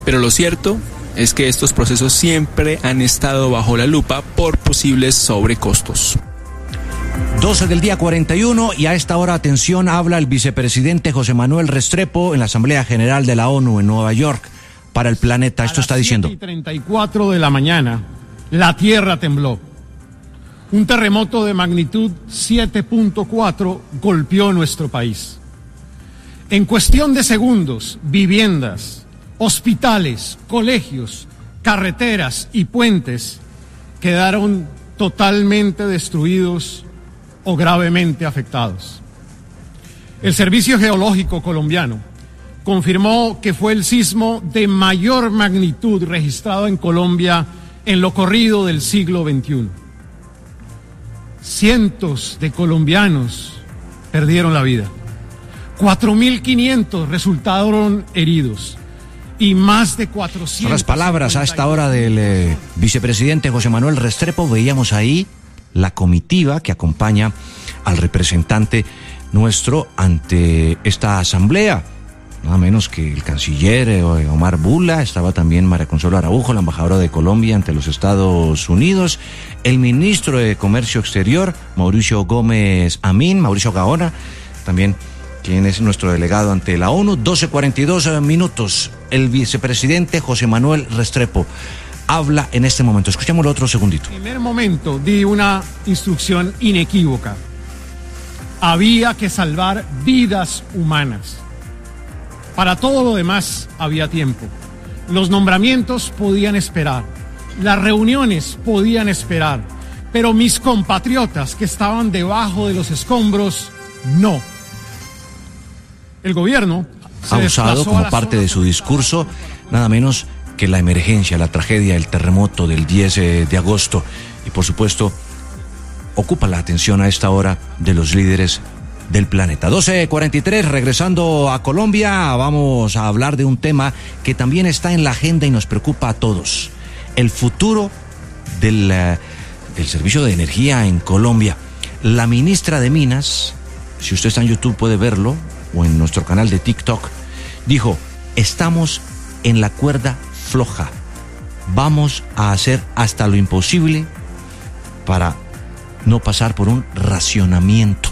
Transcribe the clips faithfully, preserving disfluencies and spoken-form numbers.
Pero lo cierto es que estos procesos siempre han estado bajo la lupa por posibles sobrecostos. doce del día cuarenta y uno, y a esta hora, atención, habla el vicepresidente José Manuel Restrepo en la Asamblea General de la ONU en Nueva York para el planeta. Esto está diciendo. A las siete y treinta y cuatro de la mañana, la tierra tembló. Un terremoto de magnitud siete punto cuatro golpeó nuestro país. En cuestión de segundos, viviendas, hospitales, colegios, carreteras y puentes quedaron totalmente destruidos o gravemente afectados. El Servicio Geológico colombiano confirmó que fue el sismo de mayor magnitud registrado en Colombia en lo corrido del siglo veintiuno. Cientos de colombianos perdieron la vida, cuatro mil quinientos resultaron heridos y más de cuatrocientos... Son las palabras a esta hora del eh, vicepresidente José Manuel Restrepo. Veíamos ahí la comitiva que acompaña al representante nuestro ante esta asamblea. Nada menos que el canciller Omar Bula, estaba también María Consuelo Araujo, la embajadora de Colombia ante los Estados Unidos, el ministro de Comercio Exterior, Mauricio Gómez Amín, Mauricio Gaona, también quien es nuestro delegado ante la ONU. Doce cuarenta y dos minutos, el vicepresidente José Manuel Restrepo habla en este momento. Escuchémoslo otro segundito. En el primer momento di una instrucción inequívoca. Había que salvar vidas humanas. Para todo lo demás había tiempo. Los nombramientos podían esperar. Las reuniones podían esperar. Pero mis compatriotas que estaban debajo de los escombros, no. El gobierno ha usado como parte de su discurso nada menos que la emergencia, la tragedia, el terremoto del diez de agosto. Y por supuesto, ocupa la atención a esta hora de los líderes del planeta. doce cuarenta y tres, regresando a Colombia, vamos a hablar de un tema que también está en la agenda y nos preocupa a todos. El futuro del, uh, del servicio de energía en Colombia. La ministra de Minas, si usted está en YouTube puede verlo, o en nuestro canal de TikTok, dijo: estamos en la cuerda floja. Vamos a hacer hasta lo imposible para no pasar por un racionamiento.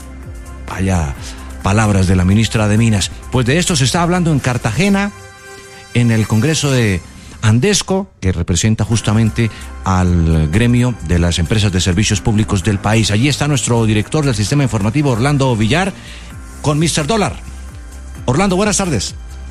Vaya palabras de la ministra de Minas. Pues de esto se está hablando en Cartagena, en el Congreso de Andesco, que representa justamente al gremio de las empresas de servicios públicos del país. Allí está nuestro director del sistema informativo, Orlando Villar, con mister Dólar. Orlando, buenas tardes.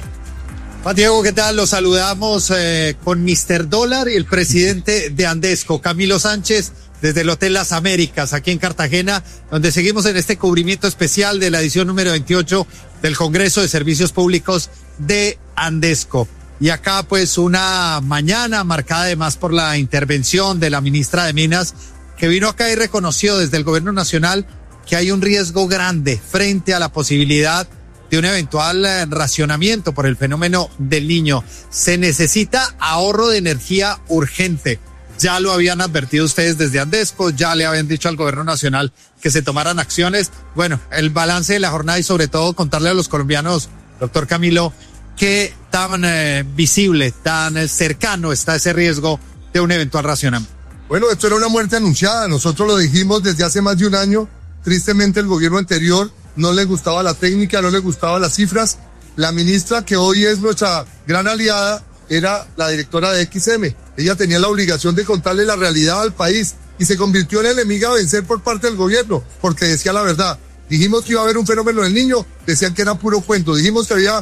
Juan Diego, ¿qué tal? Los saludamos eh, con mister Dólar y el presidente de Andesco, Camilo Sánchez, desde el Hotel Las Américas, aquí en Cartagena, donde seguimos en este cubrimiento especial de la edición número veintiocho del Congreso de Servicios Públicos de Andesco. Y acá, pues, una mañana marcada además por la intervención de la ministra de Minas, que vino acá y reconoció desde el Gobierno Nacional que hay un riesgo grande frente a la posibilidad de un eventual racionamiento por el fenómeno del Niño. Se necesita ahorro de energía urgente. Ya lo habían advertido ustedes desde Andesco, ya le habían dicho al Gobierno Nacional que se tomaran acciones. Bueno, el balance de la jornada y sobre todo contarle a los colombianos, doctor Camilo, qué tan eh, visible, tan eh, cercano está ese riesgo de un eventual racionamiento. Bueno, esto era una muerte anunciada. Nosotros lo dijimos desde hace más de un año. Tristemente el gobierno anterior no le gustaba la técnica, no le gustaban las cifras. La ministra, que hoy es nuestra gran aliada, era la directora de X M. Ella tenía la obligación de contarle la realidad al país y se convirtió en enemiga a vencer por parte del gobierno, porque decía la verdad. Dijimos que iba a haber un fenómeno del Niño, decían que era puro cuento. Dijimos que había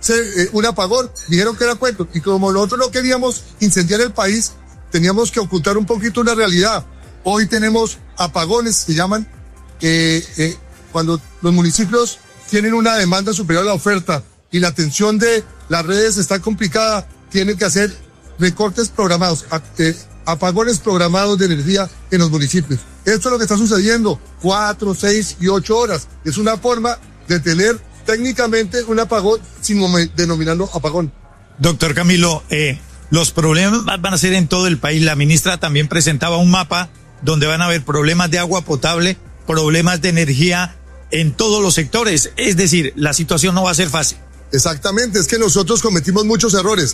un apagón, dijeron que era cuento. Y como nosotros no queríamos incendiar el país, teníamos que ocultar un poquito una realidad. Hoy tenemos apagones, se llaman, eh, eh, cuando los municipios tienen una demanda superior a la oferta y la atención de las redes está complicada, tienen que hacer recortes programados, eh, apagones programados de energía en los municipios. Esto es lo que está sucediendo, cuatro, seis y ocho horas. Es una forma de tener técnicamente un apagón sin denominarlo apagón. Doctor Camilo, eh, los problemas van a ser en todo el país. La ministra también presentaba un mapa donde van a haber problemas de agua potable, problemas de energía en todos los sectores. Es decir, la situación no va a ser fácil. Exactamente, es que nosotros cometimos muchos errores.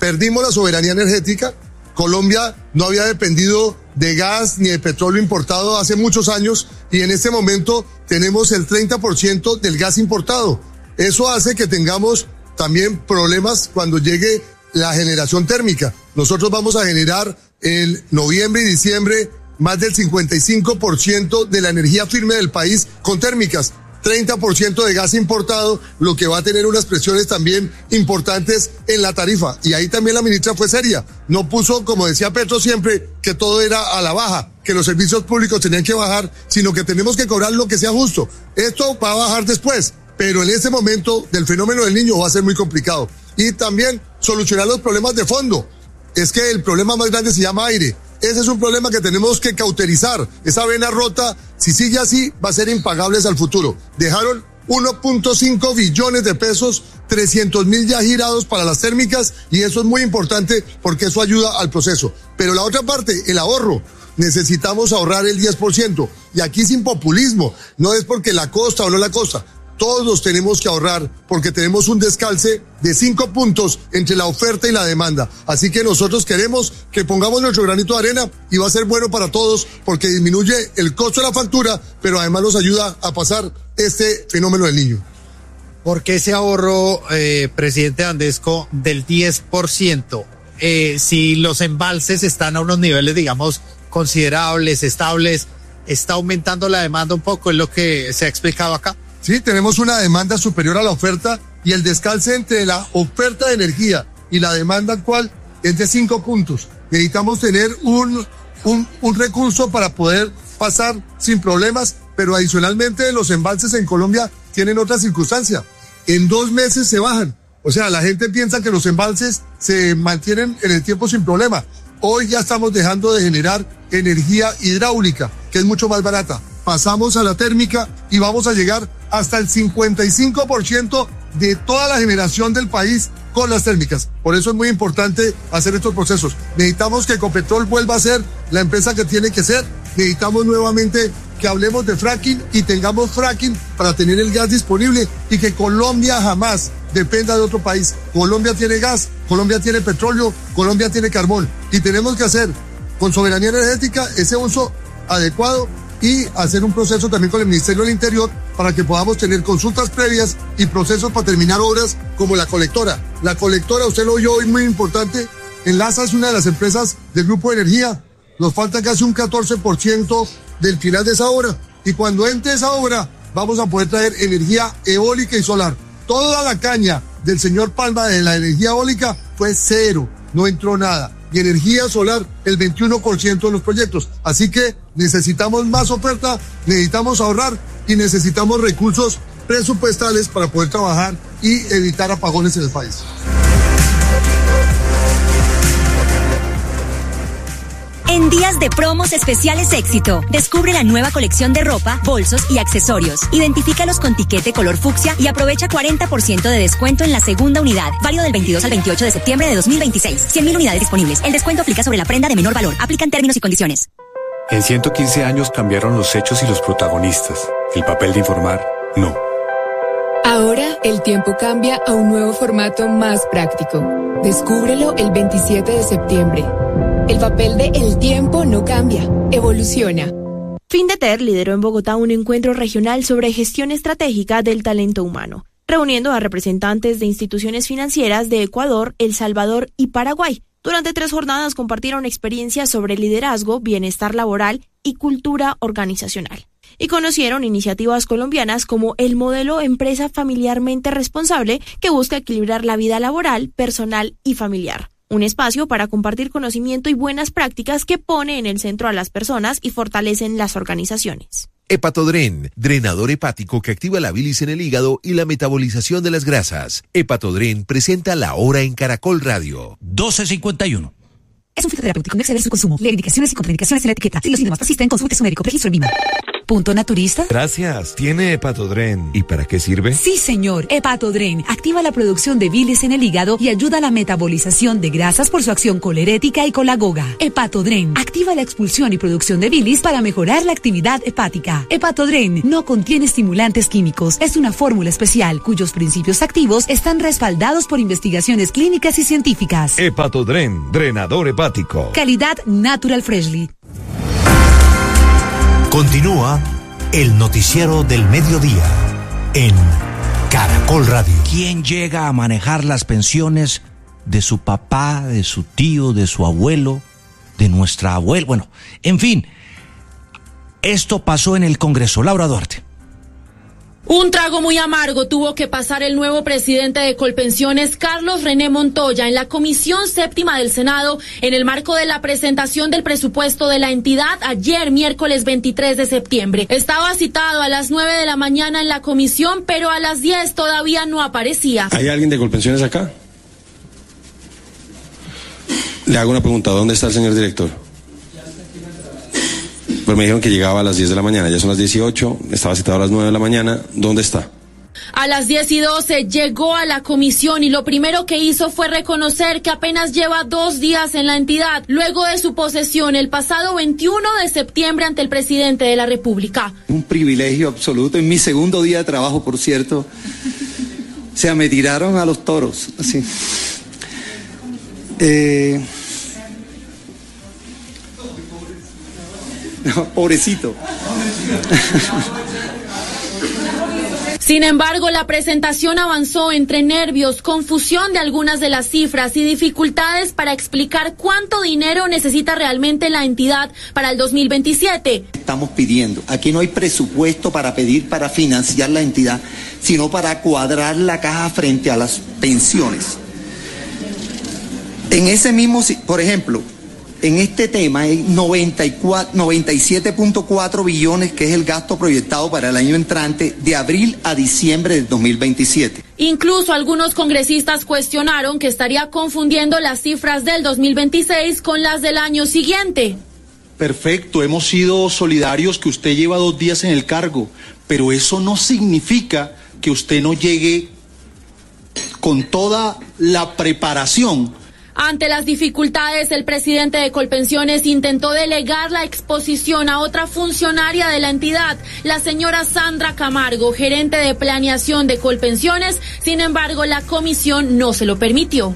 Perdimos la soberanía energética. Colombia no había dependido de gas ni de petróleo importado hace muchos años y en este momento tenemos el treinta por ciento del gas importado. Eso hace que tengamos también problemas cuando llegue la generación térmica. Nosotros vamos a generar en noviembre y diciembre más del cincuenta y cinco por ciento de la energía firme del país con térmicas. treinta por ciento de gas importado, lo que va a tener unas presiones también importantes en la tarifa. Y ahí también la ministra fue seria. No puso, como decía Petro siempre, que todo era a la baja, que los servicios públicos tenían que bajar, sino que tenemos que cobrar lo que sea justo. Esto va a bajar después, pero en ese momento del fenómeno del Niño va a ser muy complicado. Y también solucionar los problemas de fondo. Es que el problema más grande se llama aire. Ese es un problema que tenemos que cauterizar. Esa vena rota, si sigue así, va a ser impagable al futuro. Dejaron uno punto cinco billones de pesos, trescientos mil ya girados para las térmicas y eso es muy importante porque eso ayuda al proceso. Pero la otra parte, el ahorro. Necesitamos ahorrar el diez por ciento. Y aquí sin populismo. No es porque la costa o no la costa. Todos tenemos que ahorrar porque tenemos un descalce de cinco puntos entre la oferta y la demanda. Así que nosotros queremos que pongamos nuestro granito de arena y va a ser bueno para todos porque disminuye el costo de la factura, pero además nos ayuda a pasar este fenómeno del Niño. ¿Por qué ese ahorro, eh, presidente Andesco, del diez por ciento? Eh, si los embalses están a unos niveles, digamos, considerables, estables, ¿está aumentando la demanda un poco? Es lo que se ha explicado acá. Sí, tenemos una demanda superior a la oferta y el descalce entre la oferta de energía y la demanda actual es de cinco puntos. Necesitamos tener un, un, un recurso para poder pasar sin problemas, pero adicionalmente los embalses en Colombia tienen otra circunstancia. En dos meses se bajan. O sea, la gente piensa que los embalses se mantienen en el tiempo sin problema. Hoy ya estamos dejando de generar energía hidráulica, que es mucho más barata. Pasamos a la térmica y vamos a llegar hasta el cincuenta y cinco por ciento de toda la generación del país con las térmicas. Por eso es muy importante hacer estos procesos. Necesitamos que Ecopetrol vuelva a ser la empresa que tiene que ser. Necesitamos nuevamente que hablemos de fracking y tengamos fracking para tener el gas disponible y que Colombia jamás dependa de otro país. Colombia tiene gas, Colombia tiene petróleo, Colombia tiene carbón y tenemos que hacer con soberanía energética ese uso adecuado y hacer un proceso también con el Ministerio del Interior para que podamos tener consultas previas y procesos para terminar obras como la colectora. La colectora, usted lo oyó hoy, muy importante. Enlaza es una de las empresas del Grupo de Energía. Nos falta casi un catorce por ciento del final de esa obra. Y cuando entre esa obra, vamos a poder traer energía eólica y solar. Toda la caña del señor Palma de la energía eólica fue cero, no entró nada. Y energía solar, el veintiuno por ciento de los proyectos. Así que necesitamos más oferta, necesitamos ahorrar y necesitamos recursos presupuestales para poder trabajar y evitar apagones en el país. En días de promos especiales Éxito, descubre la nueva colección de ropa, bolsos y accesorios. Identifícalos con tiquete color fucsia y aprovecha cuarenta por ciento de descuento en la segunda unidad. Válido del veintidós al veintiocho de septiembre de dos mil veintiséis. cien mil unidades disponibles. El descuento aplica sobre la prenda de menor valor. Aplican términos y condiciones. En ciento quince años cambiaron los hechos y los protagonistas. El papel de informar, no. Ahora el tiempo cambia a un nuevo formato más práctico. Descúbrelo el veintisiete de septiembre. El papel de El Tiempo no cambia, evoluciona. Findeter lideró en Bogotá un encuentro regional sobre gestión estratégica del talento humano, reuniendo a representantes de instituciones financieras de Ecuador, El Salvador y Paraguay. Durante tres jornadas compartieron experiencias sobre liderazgo, bienestar laboral y cultura organizacional. Y conocieron iniciativas colombianas como el modelo empresa familiarmente responsable que busca equilibrar la vida laboral, personal y familiar. Un espacio para compartir conocimiento y buenas prácticas que pone en el centro a las personas y fortalecen las organizaciones. Hepatodren, drenador hepático que activa la bilis en el hígado y la metabolización de las grasas. Hepatodren presenta La Hora en Caracol Radio. doce cincuenta y uno. Es un fitoterapéutico, no exceder su consumo. Leer indicaciones y contraindicaciones en la etiqueta. Si los síntomas persisten, consulte a su médico. Registro en V I M A. Punto Naturista. Gracias. ¿Tiene Hepatodren? ¿Y para qué sirve? Sí, señor. Hepatodren activa la producción de bilis en el hígado y ayuda a la metabolización de grasas por su acción colerética y colagoga. Hepatodren activa la expulsión y producción de bilis para mejorar la actividad hepática. Hepatodren no contiene estimulantes químicos. Es una fórmula especial cuyos principios activos están respaldados por investigaciones clínicas y científicas. Hepatodren, drenador hepático. Calidad Natural Freshly. Continúa el noticiero del mediodía en Caracol Radio. ¿Quién llega a manejar las pensiones de su papá, de su tío, de su abuelo, de nuestra abuela? Bueno, en fin, esto pasó en el Congreso. Laura Duarte. Un trago muy amargo tuvo que pasar el nuevo presidente de Colpensiones, Carlos René Montoya, en la Comisión Séptima del Senado, en el marco de la presentación del presupuesto de la entidad ayer, miércoles veintitrés de septiembre. Estaba citado a las nueve de la mañana en la comisión, pero a las diez todavía no aparecía. ¿Hay alguien de Colpensiones acá? Le hago una pregunta, ¿dónde está el señor director? Pues me dijeron que llegaba a las diez de la mañana, ya son las dieciocho, estaba citado a las nueve de la mañana, ¿dónde está? A las diez y doce llegó a la comisión y lo primero que hizo fue reconocer que apenas lleva dos días en la entidad, luego de su posesión el pasado veintiuno de septiembre ante el presidente de la República. Un privilegio absoluto, en mi segundo día de trabajo, por cierto, o sea, me tiraron a los toros, así. Eh... No, pobrecito. Sin embargo, la presentación avanzó entre nervios, confusión de algunas de las cifras y dificultades para explicar cuánto dinero necesita realmente la entidad para el dos mil veintisiete. Estamos pidiendo, aquí no hay presupuesto para pedir para financiar la entidad, sino para cuadrar la caja frente a las pensiones. En ese mismo, por ejemplo, en este tema hay noventa y cuatro, noventa y siete punto cuatro billones, que es el gasto proyectado para el año entrante de abril a diciembre del dos mil veintisiete. Incluso algunos congresistas cuestionaron que estaría confundiendo las cifras del dos mil veintiséis con las del año siguiente. Perfecto, hemos sido solidarios que usted lleva dos días en el cargo, pero eso no significa que usted no llegue con toda la preparación. Ante las dificultades, el presidente de Colpensiones intentó delegar la exposición a otra funcionaria de la entidad, la señora Sandra Camargo, gerente de planeación de Colpensiones. Sin embargo, la comisión no se lo permitió.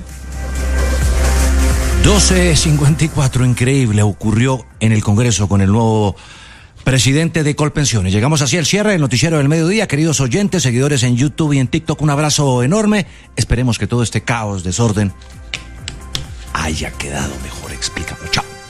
doce cincuenta y cuatro, increíble, ocurrió en el Congreso con el nuevo presidente de Colpensiones. Llegamos así al cierre del noticiero del mediodía. Queridos oyentes, seguidores en YouTube y en TikTok, un abrazo enorme. Esperemos que todo este caos, desorden, haya quedado mejor explicado. Chao.